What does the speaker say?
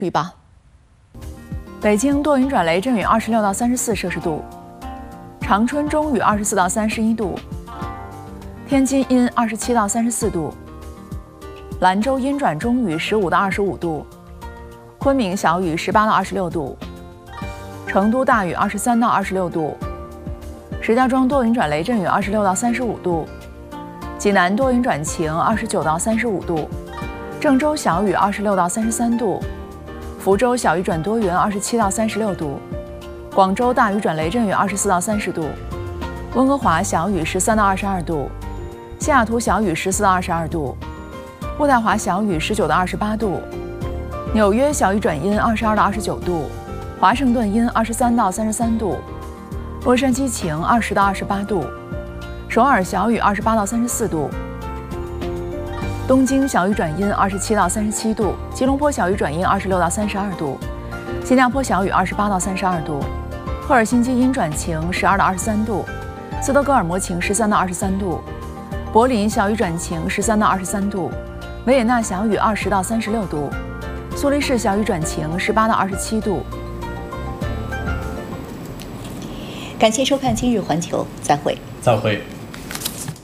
预报：北京多云转雷，阵雨26到34摄氏度；长春中雨24到31度；天津阴27到34度；兰州阴转中雨15到25度；昆明小雨18到26度；成都大雨23到26度；石家庄多云转雷，阵雨26到35度；济南多云转晴29到35度；郑州小雨26到33度；福州小雨转多云27到36度；广州大雨转雷阵雨24到30度；温哥华小雨13到22度；西雅图小雨14到22度；渥太华小雨19到28度；纽约小雨转阴22到29度；华盛顿阴23到33度；洛杉矶晴20到28度；首尔小雨28到34度；东京小雨转阴27到37度；吉隆坡小雨转阴26到32度；新加坡小雨28到32度；赫尔辛基阴转晴12到23度；斯德哥尔摩晴13到23度；柏林小雨转晴13到23度；维也纳小雨20到36度；苏黎世小雨转晴18到27度。 感谢收看今日环球，再会。 再会。